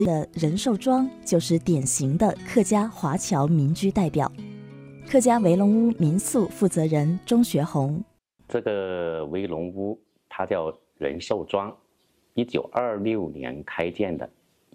的仁寿庄就是典型的客家华侨民居代表。客家围龙屋民宿负责人钟学红， 这个围龙屋它叫仁寿庄，1926年开建的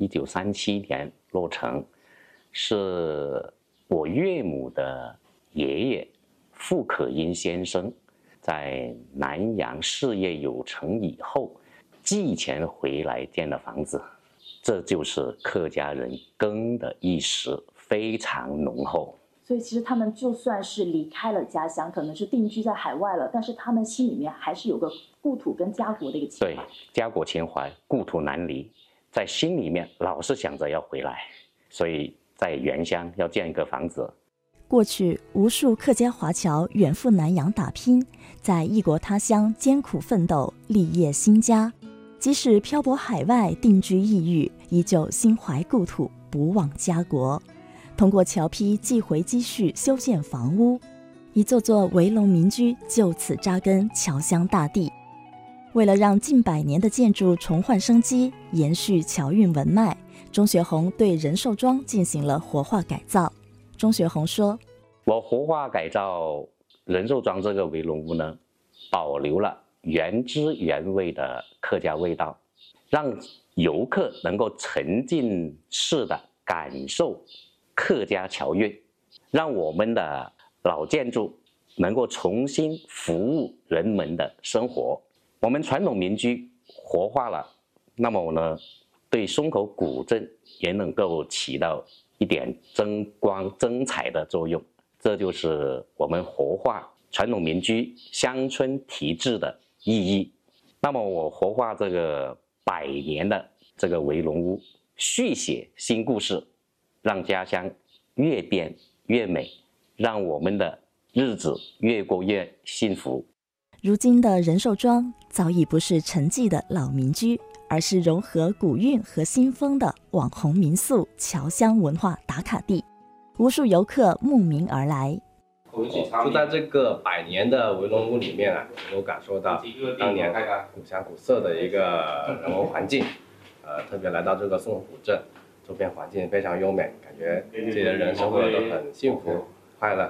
，1937年落成，是我岳母的爷爷傅可英先生在南洋事业有成以后寄钱回来建的房子。这就是客家人根的意识非常浓厚。 所以其实他们就算是离开了家乡，可能是定居在海外了，但是他们心里面还是有个故土跟家国的一个情怀。 对，家国情怀，故土难离，在心里面老是想着要回来，所以在原乡要建一个房子。 过去无数客家华侨远赴南洋打拼，在异国他乡艰苦奋斗，立业兴家。即使漂泊海外，定居异域，依旧心怀故土，不忘家国。通过侨批寄回积蓄修建房屋，一座座围龙民居就此扎根侨乡大地。为了让近100年的建筑重焕生机，延续侨韵文脉，钟学红对仁寿庄进行了活化改造。钟学红说：“ 我活化改造仁寿庄这个围龙屋呢，保留了原汁原味的客家味道，让游客能够沉浸式的感受客家侨韵，让我们的老建筑能够重新服务人们的生活。我们传统民居活化了，那么呢，对松口古镇也能够起到一点增光增彩的作用。这就是我们活化传统民居乡村题制的意义。那么我活化这个100年的这个围龙屋，续写新故事，让家乡越变越美，让我们的日子越过越幸福。 如今的仁寿庄早已不是沉寂的老民居，而是融合古韵和新风的网红民宿、侨乡文化打卡地，无数游客慕名而来。 就在这个100年的围龙屋里面啊，能够感受到当年古香古色的一个人文环境。特别来到这个松口古镇，周边环境非常优美，感觉这些人生活的都很幸福快乐。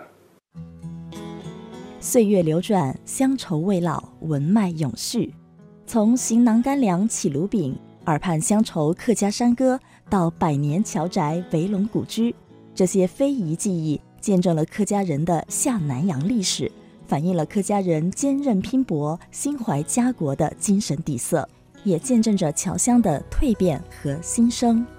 岁月流转，乡愁未老，文脉永续。从行囊干粮起炉饼，耳畔乡愁客家山歌，到100年侨宅围龙古居，这些非遗技艺见证了客家人的下南洋历史，反映了客家人坚韧拼搏、心怀家国的精神底色，也见证着侨乡的蜕变和新生。